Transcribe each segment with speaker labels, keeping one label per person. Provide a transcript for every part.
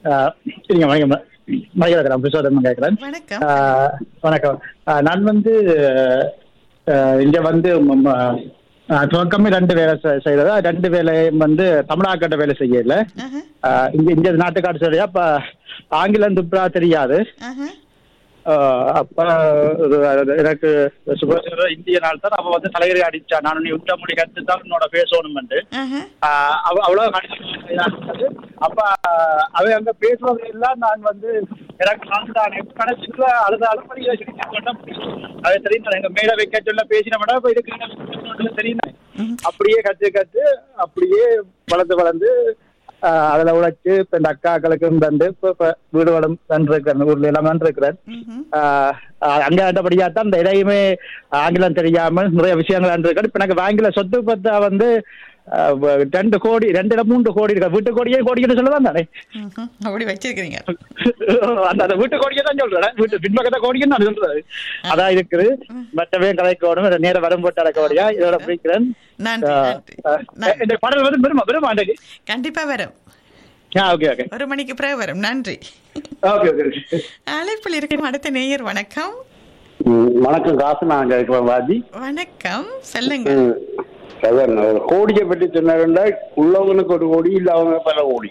Speaker 1: சரிங்க, வணக்கம். மணிகரன் பிரசோதம் கேட்கிறேன். வணக்கம். நான் வந்து இங்க வந்து துவக்கமே 2 வேலை செய்யறதா, 2 வேலையும் வந்து தமிழாக்கட்ட வேலை செய்யல. இங்க நாட்டுக்காட்டு சொல்லியா அப்ப ஆங்கிலம் துப்புரா தெரியாது. அப்ப எனக்கு இந்திய நாள் தான். அவ வந்து தலைவரை அடிச்சா, நான் நீ உட்ட மொழி கற்று தான் உன்னோட பேசணும். அவ்வளவு அப்ப அவ அங்க பேசுறது எல்லாம் நான் வந்து எனக்கு கணக்குல அழுத அலுப்படி அதை தெரியும். எங்க மேல வைக்க சொல்ல பேசின விட இதுக்கு தெரியும். அப்படியே கத்து அப்படியே வளர்ந்து அதுல உழைச்சு இப்ப இந்த அக்காக்களுக்கும் தந்து இப்ப வீடு வளம் தந்திருக்கிறேன். ஊர்ல எல்லாம் தந்திருக்கிறேன். அங்க ஆண்டபடியாத்தான் இந்த இடையுமே ஆங்கிலம் தெரியாமல் நிறைய விஷயங்கள் தந்திருக்கிறேன். இப்ப எனக்கு ஆங்கில சொத்து பத்தா வந்து 2 கோடி 2.3 கோடி இருக்கு. வீட்டு கோடியே கோடின்னு சொல்லதான் தானே
Speaker 2: அப்படி வச்சிருக்கீங்க.
Speaker 1: அந்த வீட்டு கோடியே தான் சொல்றேன். வீட்டு பின்பக்கத்தை கோடின்னு நான் சொல்றது அதான் இருக்குது. மற்றவே கலைக்கோடும் நேரம் வரும் போட்டு அடக்கோடியா இதோட பிடிக்கிறேன். இந்த பாடல் வந்து வரும் ஆண்டைக்கு
Speaker 2: கண்டிப்பா வரும்.
Speaker 1: ஒரு
Speaker 2: மணிக்கு பிறகு வரும். நன்றி. அழைப்பில் இருக்கும் அடுத்த நேயர். வணக்கம்.
Speaker 3: வணக்கம் காசு, நான் கேட்கிறேன் வாஜி.
Speaker 2: வணக்கம், சொல்லுங்க.
Speaker 3: கோடியை பற்றி சொன்னா உள்ளவங்களுக்கு 1 கோடி, இல்லாதவங்க பல கோடி.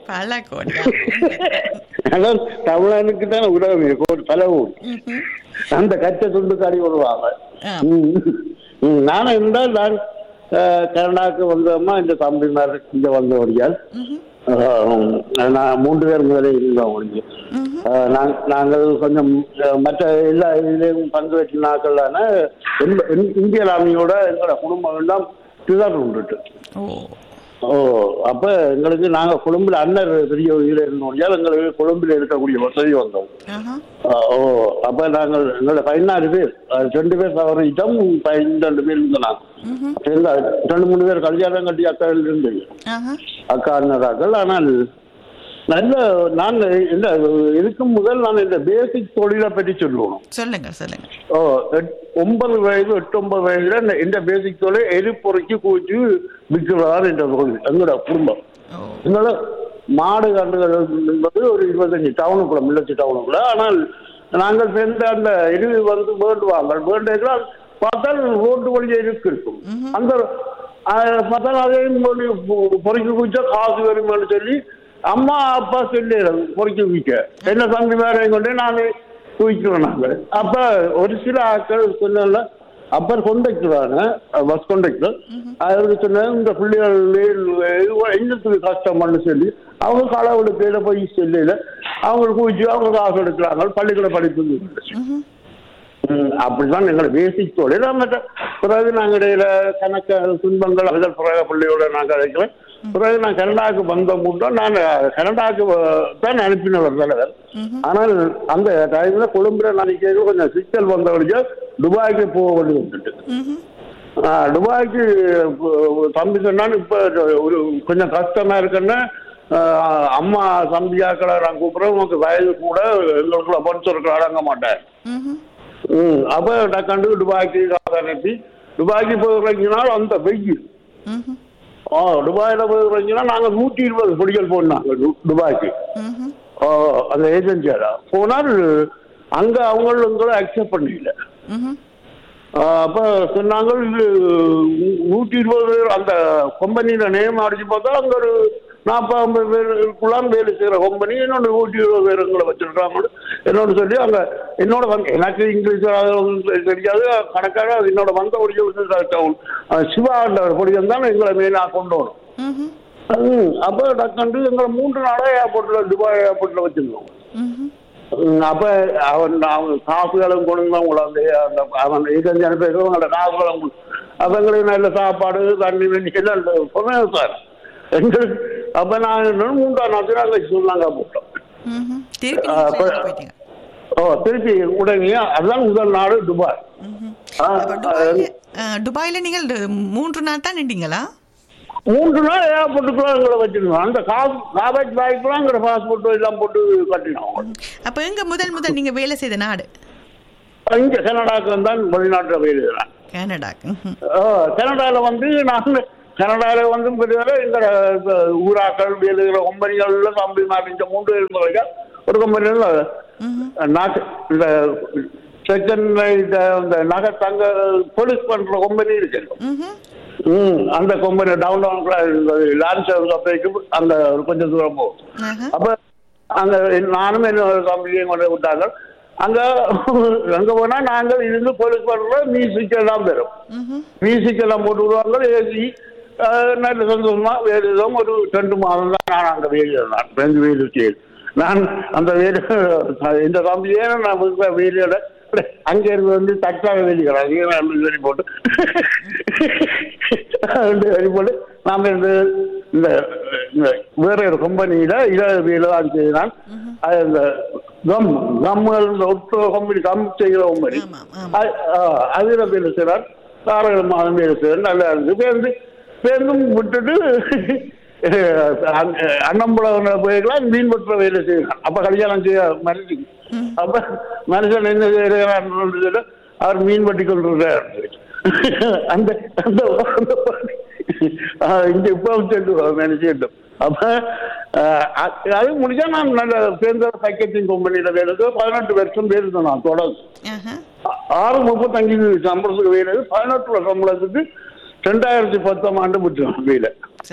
Speaker 3: அதான் தமிழனுக்கு தான் உலகம் பல கோடி. அந்த கச்சை துண்டுக்காரி வருவாங்க. நானும் இருந்தால் நான் கனடாவுக்கு வந்தோம்மா இந்த தம்பிமார் இங்க வந்த ஒடியால் நான் 3 பேர் முதலே இருந்தோம். ஒழிஞ்சு நாங்கள் கொஞ்சம் மற்ற எல்லா இதுலேயும் பங்கு வச்ச நாட்கள்லான இந்திய லாமியோட எங்களோட குடும்பம் எல்லாம் உண்டுட்டு. அப்ப எங்களுக்கு நாங்க கொழும்புல அண்ணர் பெரிய இதுல இருந்தோம். எங்களுக்கு கொழும்புல இருக்கக்கூடிய வசதி வந்தோம். அப்ப நாங்கள் எங்களோட 16 பேர், 2 பேர் தவறிட்டோம், 12 பேர் இருந்தோம். 2-3 பேர் கல்யாணம் கட்டி அக்காவில் இருந்து அக்கா அண்ணராக்கள். ஆனால் நல்ல நான் இந்த இருக்கும் முதல் நான் இந்த பேசிக் தொழிலை பற்றி சொல்லுவோம்.
Speaker 2: சொல்லுங்க.
Speaker 3: 9 வயது 8-9 வயதுல இந்த பேசிக் தொழில் எரிபொறைக்கு கூச்சு விற்கிறதான் என்ற தொழில் எங்களோட குடும்பம். எங்களோட மாடு கண்டுகள் என்பது ஒரு 25 டவுனுக்குள்ள, மில்லச்சி டவுனுக்குள்ள. ஆனால் நாங்கள் சேர்ந்த அந்த எரிவு வந்து வேண்டுவாங்க பார்த்தால் ரோட்டு வழியே இருக்கும். அந்த பார்த்தால் அதையும் பொறைக்கு கூச்சா காசு வருமானு சொல்லி அம்மா அப்பா சொல்லி பொறிக்க வைக்க என்ன தம்பி வேற கொண்டு நானே குவிக்கிறோம். நாங்கள் அப்ப ஒரு சில ஆட்கள் சொன்ன அப்பர் கொண்டக்டரான பஸ் கொண்டக்டர் அவருக்கு சொன்ன இந்த பிள்ளைகள் எங்களுக்கு கஷ்டம்னு சொல்லி அவங்க காலவோட பேர போய் சொல்லல அவங்க குவிச்சு அவங்க காசு எடுக்கிறாங்க. பள்ளிக்கூட படிப்பு அப்படிதான் எங்களை பேசிக் தொழில். பிறகு நாங்கள் இடையில கணக்க துன்பங்கள் அதன் பிறகு பிள்ளையோட நாங்கள் அழைக்கிறேன். பிறகு நான் கனடாவுக்கு வந்த மூட்டம் நான் கனடாவுக்கு தான் அனுப்பினவர் தலைவர். ஆனால் அந்த டைம்ல கொழும்புல நினைக்கிறது கொஞ்சம் சிக்கல் வந்தவழியா துபாய்க்கு போக வேண்டி வந்துட்டு துபாய்க்கு தம்பி சொன்னான்னு இப்ப ஒரு கொஞ்சம் கஷ்டமா இருக்குன்னு அம்மா தம்பியாக்களை நான் கூப்பிடுறேன். உனக்கு வயது கூட எங்களுக்குள்ள படிச்சிருக்க அடங்க மாட்டேன். அப்ப நான் கண்டு துபாய்க்கு அனுப்பி துபாய்க்கு போகிறீங்கனால் அந்த வெயில் துபாயில போகிறீங்கன்னா நாங்க 120 பொடிகள் போனாங்க துபாய்க்கு. அந்த ஏஜென்சியால போனால் அங்க அவங்களும் அக்செப்ட் பண்ணல. அப்ப சொன்னாங்க இது 120 பேர் அந்த கம்பெனியில நேம் அடிச்சு பார்த்தா அங்க ஒரு 40-50 பேருக்குள்ள வேலை செய்யற கம்பெனி என்னோட 120 பேருங்களை வச்சிருக்காங்க என்னோட சொல்லி அங்க என்னோட வந்து எனக்கு இங்கிலீஷ் தெரியாது கணக்காக என்னோட வந்த ஒரு சிவா பொடியம் தான் எங்களை மெயினா கொண்டு வரும். அப்ப கண்டு எங்களை 3 நாளா ஏர்போர்ட்ல துபாய் ஏர்போர்ட்ல வச்சிருந்தோம். அப்ப அவன் காசுகளும் கொடுங்க அந்த அவன் 25 பேருக்கு அவங்களோட காசுகளும் அவங்களுக்கு நல்ல சாப்பாடு தண்ணி வெண்ணி எல்லாம் சொன்னேன் சார் எங்களுக்கு. அப்ப நான் 3ஆம் நாள் அங்க சொன்னாங்க போட்டோம். திருப்பி உடனே அதுதான் முதல் நாடு துபாய்.
Speaker 2: துபாயில நீங்கள் 3 நாள் தான் நின்றீங்களா?
Speaker 3: 3 நாள் ஏர்போர்ட்டுக்குள்ள எங்களை வச்சிருந்தோம். அந்த காபேஜ் பாய்க்குலாம் எங்களோட பாஸ்போர்ட் எல்லாம் போட்டு கட்டினோம்.
Speaker 2: அப்ப எங்க முதல் நீங்க வேலை செய்த நாடு?
Speaker 3: இங்க கனடாக்கு தான் வெளிநாட்டுல வேலை செய்யலாம்.
Speaker 2: கனடாக்கு.
Speaker 3: கனடால வந்து நான் கனடால வந்து இந்த ஊராக்கள் வேலுகிற கம்பெனிகள்ல தம்பி மாறி இந்த 3 பேர் ஒரு கம்பெனியில் இந்த செகண்ட் இந்த நகை தங்க போலீஸ் பண்ற கம்பெனி இருக்கு. அந்த கம்பெனி டவுன் லான்ச் அந்த கொஞ்சம் தூரம் போகும். அப்ப அங்க நானும் என்னோட தம்பியையும் கொண்டு விட்டாங்க. அங்க போனா நாங்கள் இருந்து போலீஸ் பண்ற மியூசிக் எல்லாம் பெறும். மியூசிக் எல்லாம் போட்டு விடுவாங்க. ஏசி நல்ல சந்தோஷமா வேறு எதுவும் ஒரு 2 மாதம் தான் நான் அங்க வேலை செய்ய நான் அந்த வேலை இந்த தம்பியே நான் வேலையோட அங்க இருந்து வந்து தட்டாக வேலிக்கிறாங்க வேலி போட்டு வேலி போட்டு நாம இந்த வேற ஒரு கம்பெனியில வேலை தான் செய்தான். இந்த கம்பெனி கம் செய்கிற கம்பெனி அதுல வேலை செய்யறான். 6 மாதம் வேலை செய்யறான். நல்லா இருந்து பேருந்தும் விட்டுட்டு அண்ணம்புலம் போயிருக்கலாம் மீன் பற்ற வேலை செய்யலாம். அப்ப கல்யாணம் செய்ய மனுஷன் அப்ப மனுஷன் என்ன செய்யறாரு அவர் மீன் பட்டி கொண்டிருக்கிறார். அந்த இங்க இப்ப நினைச்சிட்டோம். அப்ப அது முடிஞ்சா நான் நல்ல சேர்ந்த பேக்கேஜிங் கம்பெனியில வேலை 18 வருஷம் வேலை நான் தொடர்ந்து 6:35 சம்பளத்துக்கு வேலை 18 சம்பளத்துக்கு 2010ஆம் ஆண்டு விட்டுருவேன் வேலை.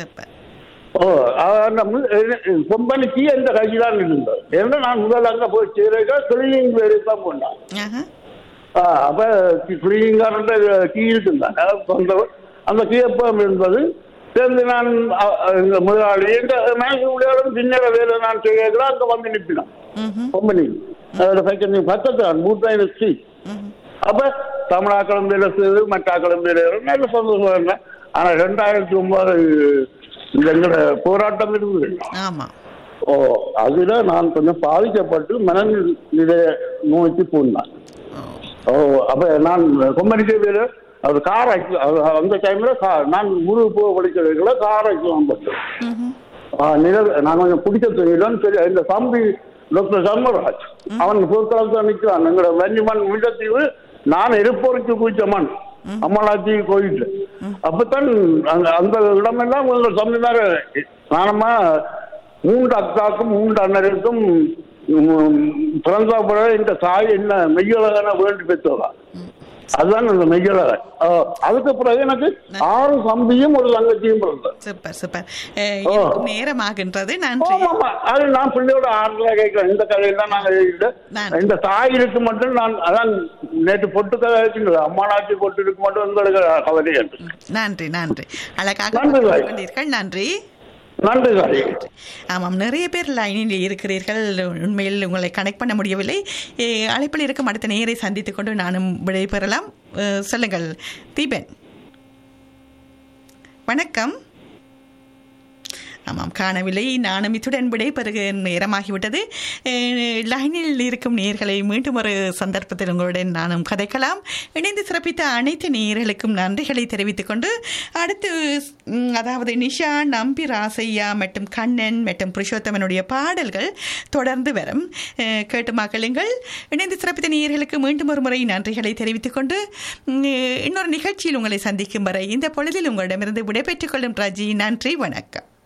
Speaker 3: கம்பெனிக்கு எந்த கைதான் இருந்தது. ஏன்னா நான் முதல்ல அங்க போய் சேர கிளீனிங் வேலை தான் போனேன். அப்ப கிளீனிங்கான கீ இருக்குந்தாங்க. அந்த கீழப்பம் இருந்தது சேர்ந்து நான் முதலாளி பின்னர வேலை நான் செய்யலாம். அங்க வந்து நிற்பினான் கம்பெனி பக்கத்தான் 3 அப்ப தமிழாக்களும் வேலை செய்யுது மற்றாக்களும் வேலை நல்ல சந்தோஷம் இருந்தேன். ஆனா 2009 எங்களோட போராட்டம் இருந்தது. அதுல நான் கொஞ்சம் பாதிக்கப்பட்டு மனநிலை நோய்க்கு போனேன். அப்ப நான் கம்பெனிக்கு வேலை அவர் கார் அந்த டைம்ல நான் குரு படிக்கிறதுக்குள்ள கார் ஆக்சிடென்ட் பட்டேன். நான் கொஞ்சம் பிடிச்ச தெரியும். சரி இந்த தம்பி டாக்டர் சண்முகராஜ் அவன் போக்குவரத்து நிற்கிறான். எங்களோட வன்னிமண் விடத்தீவு நான் எரிப்பொறிக்கு குவிச்சமன் அம்மலாச்சி கோயில்ல. அப்பதான் அந்த இடமெல்லாம் உங்களோட சமைதார நானமா 3 அக்காக்கும் 3 அண்ணருக்கும் பிறந்தா இந்த தாய் என்ன மெய்யழகான வேண்டி பெற்றதா அதுதான் இந்த மெய்யழகன். அதுக்கு பிறகு எனக்கு 6 தம்பியும் ஒரு தங்கச்சியும் பிறந்தது.
Speaker 2: நேரமாகின்றது.
Speaker 3: அது நான் பிள்ளையோட ஆறுதலா கேட்கிறேன். இந்த கதையெல்லாம் நாங்க இந்த தாயிற்கு மட்டும் நான் அதான் நேற்று பொட்டு கதை இருக்கின்றது. அம்மானாச்சி பொட்டு இருக்கு மட்டும் உங்களுக்கு கவலை கேட்டு.
Speaker 2: நன்றி நன்றி அழகாக நன்றி.
Speaker 3: நன்றி சாரி.
Speaker 2: ஆமாம், நிறைய பேர் லைனில் இருக்கிறீர்கள். உண்மையில் உங்களை கனெக்ட் பண்ண முடியவில்லை. அழைப்பில் இருக்கும் அடுத்த நேரை சந்தித்துக் கொண்டு நானும் விடைபெறலாம். சொல்லுங்கள் தீபன். வணக்கம். ஆமாம், காணவில்லை. நானும் இத்துடன் விடைபெறுக நேரமாகிவிட்டது. லைனில் இருக்கும் நேயர்களை மீண்டும் ஒரு சந்தர்ப்பத்தில் உங்களுடன் நானும் கதைக்கலாம். இணைந்து சிறப்பித்த அனைத்து நேயர்களுக்கும் நன்றிகளை தெரிவித்துக் கொண்டு அடுத்து அதாவது நிஷா, நம்பி, ராசையா மற்றும் கண்ணன் மற்றும் புருஷோத்தமனுடைய பாடல்கள் தொடர்ந்து வரும். கேட்டு மக்களுங்கள். இணைந்து சிறப்பித்த நேயர்களுக்கு மீண்டும் ஒரு முறை நன்றிகளை தெரிவித்துக் கொண்டு இன்னொரு நிகழ்ச்சியில் உங்களை சந்திக்கும் வரை இந்த பொழுதில் உங்களிடமிருந்து விடைபெற்றுக் கொள்ளும் ராஜி. நன்றி, வணக்கம்.